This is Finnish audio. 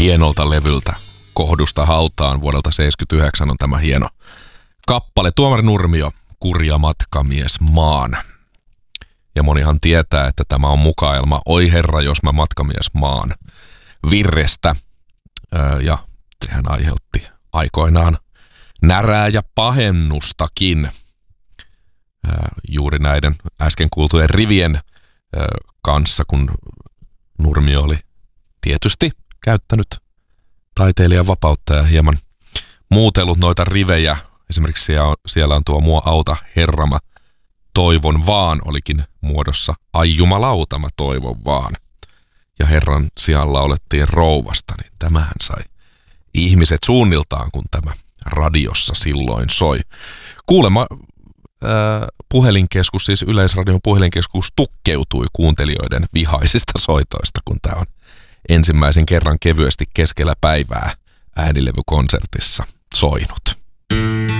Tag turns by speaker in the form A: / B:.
A: hienolta levyltä Kohdusta hautaan vuodelta 1979 on tämä hieno kappale. Tuomari Nurmio, Kurja matkamies maan. Ja monihan tietää, että tämä on mukaelma Oi herra, jos mä matkamies maan virrestä. Ja sehän aiheutti aikoinaan närää ja pahennustakin juuri näiden äsken kuultujen rivien kanssa, kun Nurmio oli tietysti käyttänyt taiteilijan vapautta ja hieman muutellut noita rivejä. Esimerkiksi siellä on tuo Mua auta herra, mä toivon vaan olikin muodossa ai jumalauta, mä toivon vaan. Ja herran sijaan laulettiin rouvasta, niin tämähän sai ihmiset suunniltaan, kun tämä radiossa silloin soi. Kuulemma puhelinkeskus, siis Yleisradion puhelinkeskus tukkeutui kuuntelijoiden vihaisista soitoista, kun tämä on ensimmäisen kerran kevyesti keskellä päivää äänilevykonsertissa soinut.